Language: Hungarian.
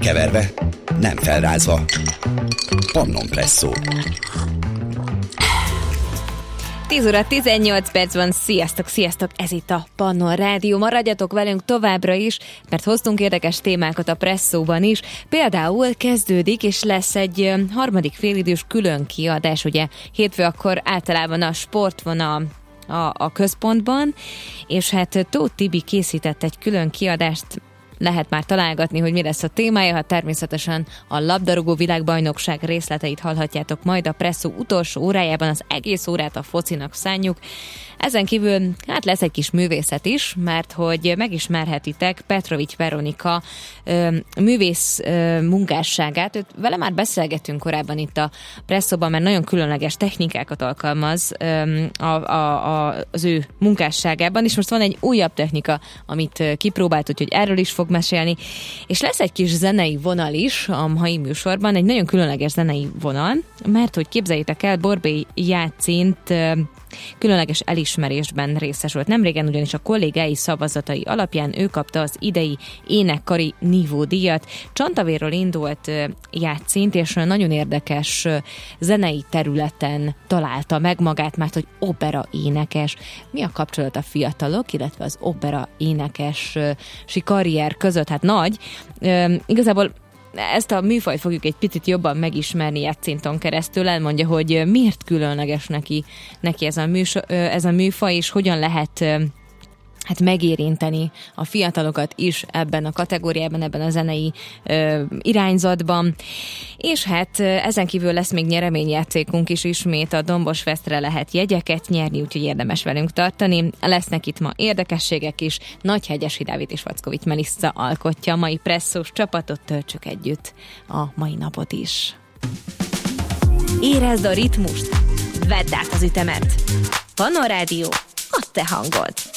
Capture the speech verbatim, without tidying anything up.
keverve, nem felrázva. Pannon Presszó. tíz óra tizennyolc perc van, sziasztok, sziasztok, ez itt a Pannon Rádió. Maradjatok velünk továbbra is, mert hoztunk érdekes témákat a Presszóban is. Például kezdődik, és lesz egy harmadik félidős külön kiadás, ugye hétfő akkor általában a sport van a, a, a központban, és hát Tóth Tibi készített egy külön kiadást. Lehet már találgatni, hogy mi lesz a témája, ha természetesen a labdarúgó világbajnokság részleteit hallhatjátok majd a Presszó utolsó órájában, az egész órát a focinak szánjuk. Ezen kívül hát lesz egy kis művészet is, mert hogy megismerhetitek Petrovics Veronika ö, művész ö, munkásságát. Őt, vele már beszélgettünk korábban itt a Presszóban, mert nagyon különleges technikákat alkalmaz ö, a, a, a, az ő munkásságában, és most van egy újabb technika, amit kipróbált, úgyhogy erről is fog mesélni. És lesz egy kis zenei vonal is a mai műsorban, egy nagyon különleges zenei vonal, mert hogy képzeljétek el, Borbély Jácint különleges elismerésben részesült. Nemrégen ugyanis a kollégái szavazatai alapján ő kapta az idei énekkari nívódíjat. Csantavéről indult Jácint, és nagyon érdekes zenei területen találta meg magát, mert hogy opera énekes. Mi a kapcsolat a fiatalok, illetve az opera énekesi karrier között? Hát nagy. E, igazából ezt a műfajt fogjuk egy picit jobban megismerni Jácinton keresztül. Elmondja, hogy miért különleges neki, neki ez, a műso, ez a műfaj, és hogyan lehet hát megérinteni a fiatalokat is ebben a kategóriában, ebben a zenei ö, irányzatban. És hát ezen kívül lesz még nyereményjátékunk is ismét, a Dombos Festre lehet jegyeket nyerni, úgyhogy érdemes velünk tartani. Lesznek itt ma érdekességek is, Nagyhegyesi Dávid és Vackovics Melissa alkotja a mai presszós csapatot, töltsük együtt a mai napot is. Érezd a ritmust, vedd át az ütemet. Pannon Rádió, a te hangod.